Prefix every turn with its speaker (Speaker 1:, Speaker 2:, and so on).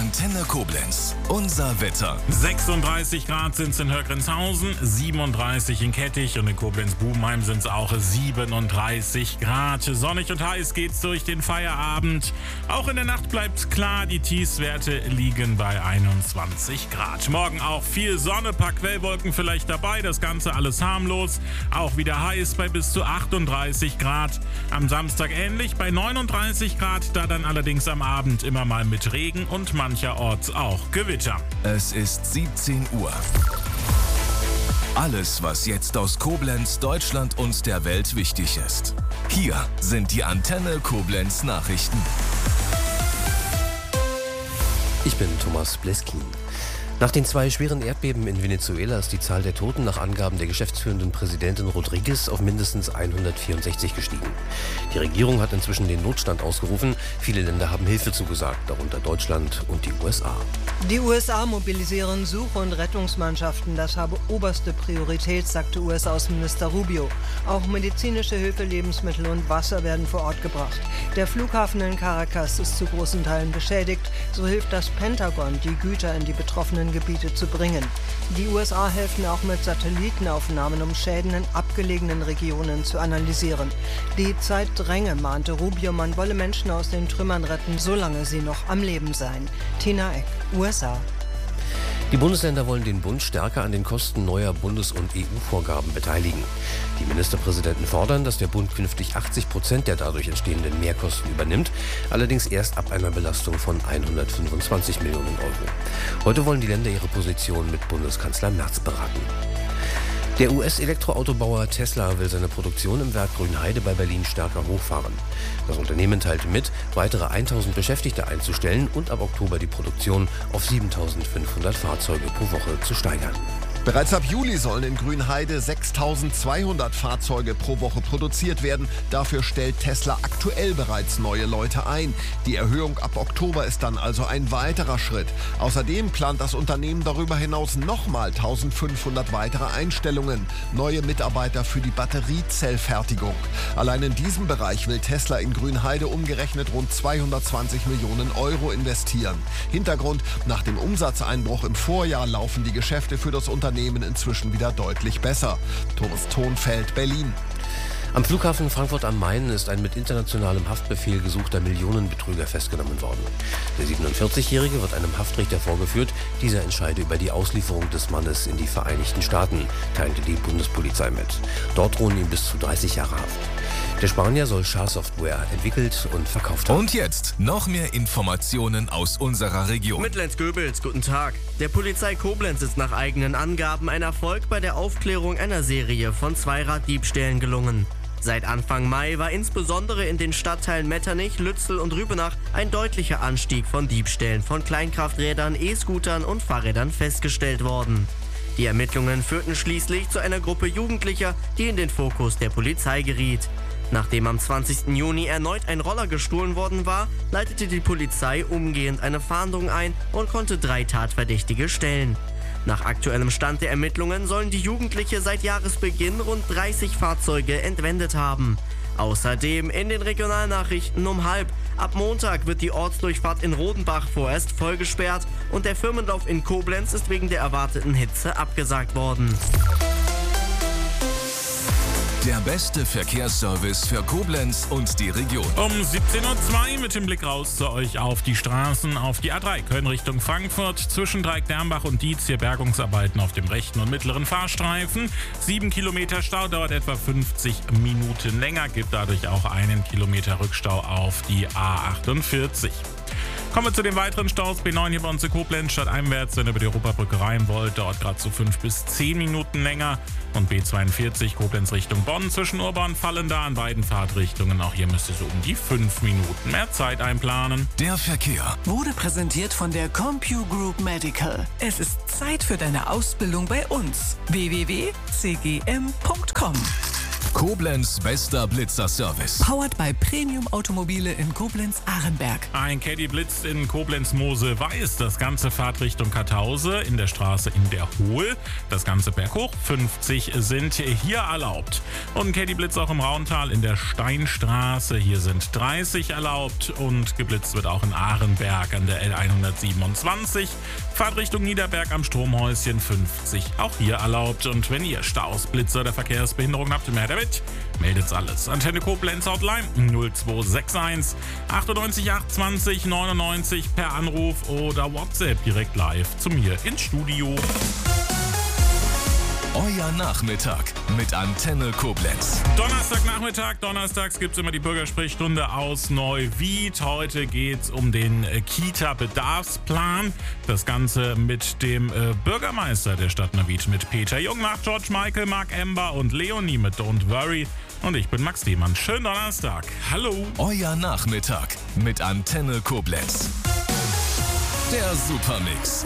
Speaker 1: Antenne Koblenz. Unser Wetter.
Speaker 2: 36 Grad sind es in Hörgrenzhausen, 37 in Kettich und in Koblenz-Bubenheim sind es auch 37 Grad. Sonnig und heiß geht's durch den Feierabend. Auch in der Nacht bleibt's klar, die Tiefstwerte liegen bei 21 Grad. Morgen auch viel Sonne, paar Quellwolken vielleicht dabei, das Ganze alles harmlos. Auch wieder heiß bei bis zu 38 Grad. Am Samstag ähnlich bei 39 Grad, da dann allerdings am Abend immer mal mit Regen und mancherorts auch Gewitter.
Speaker 1: Es ist 17 Uhr. Alles, was jetzt aus Koblenz, Deutschland und der Welt wichtig ist. Hier sind die Antenne Koblenz Nachrichten.
Speaker 3: Ich bin Thomas Bleskin. Nach den 2 schweren Erdbeben in Venezuela ist die Zahl der Toten nach Angaben der geschäftsführenden Präsidentin Rodriguez auf mindestens 164 gestiegen. Die Regierung hat inzwischen den Notstand ausgerufen. Viele Länder haben Hilfe zugesagt, darunter Deutschland und die USA.
Speaker 4: Die USA mobilisieren Such- und Rettungsmannschaften. Das habe oberste Priorität, sagte US-Außenminister Rubio. Auch medizinische Hilfe, Lebensmittel und Wasser werden vor Ort gebracht. Der Flughafen in Caracas ist zu großen Teilen beschädigt. So hilft das Pentagon, die Güter in die betroffenen Gebiete zu bringen. Die USA helfen auch mit Satellitenaufnahmen, um Schäden in abgelegenen Regionen zu analysieren. Die Zeit dränge, mahnte Rubio, man wolle Menschen aus den Trümmern retten, solange sie noch am Leben seien. Tina Eck, USA.
Speaker 3: Die Bundesländer wollen den Bund stärker an den Kosten neuer Bundes- und EU-Vorgaben beteiligen. Die Ministerpräsidenten fordern, dass der Bund künftig 80% der dadurch entstehenden Mehrkosten übernimmt, allerdings erst ab einer Belastung von 125 Millionen Euro. Heute wollen die Länder ihre Position mit Bundeskanzler Merz beraten. Der US-Elektroautobauer Tesla will seine Produktion im Werk Grünheide bei Berlin stärker hochfahren. Das Unternehmen teilte mit, weitere 1000 Beschäftigte einzustellen und ab Oktober die Produktion auf 7500 Fahrzeuge pro Woche zu steigern.
Speaker 5: Bereits ab Juli sollen in Grünheide 6200 Fahrzeuge pro Woche produziert werden. Dafür stellt Tesla aktuell bereits neue Leute ein. Die Erhöhung ab Oktober ist dann also ein weiterer Schritt. Außerdem plant das Unternehmen darüber hinaus nochmal 1500 weitere Einstellungen. Neue Mitarbeiter für die Batteriezellfertigung. Allein in diesem Bereich will Tesla in Grünheide umgerechnet rund 220 Millionen Euro investieren. Hintergrund: Nach dem Umsatzeinbruch im Vorjahr laufen die Geschäfte für das Unternehmen inzwischen wieder deutlich besser. Thomas Thonfeld, Berlin.
Speaker 3: Am Flughafen Frankfurt am Main ist ein mit internationalem Haftbefehl gesuchter Millionenbetrüger festgenommen worden. Der 47-Jährige wird einem Haftrichter vorgeführt. Dieser entscheide über die Auslieferung des Mannes in die Vereinigten Staaten, teilte die Bundespolizei mit. Dort drohen ihm bis zu 30 Jahre Haft. Der Spanier soll Schadsoftware entwickelt und verkauft haben.
Speaker 1: Und jetzt noch mehr Informationen aus unserer Region.
Speaker 6: Mit Lenz Goebels, guten Tag. Der Polizei Koblenz ist nach eigenen Angaben ein Erfolg bei der Aufklärung einer Serie von Zweiraddiebstählen gelungen. Seit Anfang Mai war insbesondere in den Stadtteilen Metternich, Lützel und Rübenach ein deutlicher Anstieg von Diebstählen von Kleinkrafträdern, E-Scootern und Fahrrädern festgestellt worden. Die Ermittlungen führten schließlich zu einer Gruppe Jugendlicher, die in den Fokus der Polizei geriet. Nachdem am 20. Juni erneut ein Roller gestohlen worden war, leitete die Polizei umgehend eine Fahndung ein und konnte 3 Tatverdächtige stellen. Nach aktuellem Stand der Ermittlungen sollen die Jugendliche seit Jahresbeginn rund 30 Fahrzeuge entwendet haben. Außerdem in den Regionalnachrichten um 12:30. Ab Montag wird die Ortsdurchfahrt in Rodenbach vorerst voll gesperrt und der Firmenlauf in Koblenz ist wegen der erwarteten Hitze abgesagt worden.
Speaker 1: Der beste Verkehrsservice für Koblenz und die Region.
Speaker 2: Um 17:02 Uhr mit dem Blick raus zu euch auf die Straßen, auf die A3 Köln Richtung Frankfurt. Zwischen Dreieck-Dermbach und Dietz hier Bergungsarbeiten auf dem rechten und mittleren Fahrstreifen. 7 Kilometer Stau, dauert etwa 50 Minuten länger, gibt dadurch auch 1 Kilometer Rückstau auf die A48. Kommen wir zu den weiteren Staus. B9 hier bei uns in Koblenz, stadteinwärts, wenn ihr über die Europabrücke rein wollt, dauert gerade so 5 bis 10 Minuten länger. Und B42 Koblenz Richtung Bonn zwischen Urba und Vallendar an beiden Fahrtrichtungen. Auch hier müsst ihr so um die 5 Minuten mehr Zeit einplanen.
Speaker 1: Der Verkehr
Speaker 7: wurde präsentiert von der CompuGroup Medical. Es ist Zeit für deine Ausbildung bei uns. www.cgm.com
Speaker 1: Koblenz bester Blitzerservice.
Speaker 7: Powered by Premium Automobile in Koblenz-Ahrenberg.
Speaker 2: Ein Caddy blitzt in Koblenz-Mosel-Weiß. Das Ganze fahrt Richtung Karthause in der Straße in der Hohl. Das Ganze berghoch. 50 sind hier erlaubt. Und ein Caddy blitz auch im Rauntal in der Steinstraße. Hier sind 30 erlaubt. Und geblitzt wird auch in Ahrenberg an der L127. Fahrt Richtung Niederberg am Stromhäuschen. 50 auch hier erlaubt. Und wenn ihr Staus, Blitzer oder Verkehrsbehinderung habt, mehr damit, meldet's alles. Antenne Koblenz Hotline 0261 98 820 99 per Anruf oder WhatsApp direkt live zu mir ins Studio.
Speaker 1: Euer Nachmittag mit Antenne Koblenz.
Speaker 2: Donnerstags gibt es immer die Bürgersprechstunde aus Neuwied. Heute geht es um den Kita-Bedarfsplan. Das Ganze mit dem Bürgermeister der Stadt Neuwied, mit Peter Jung, nach George Michael, Mark Ember und Leonie mit Don't Worry. Und ich bin Max Diemann. Schönen Donnerstag. Hallo.
Speaker 1: Euer Nachmittag mit Antenne Koblenz. Der Supermix.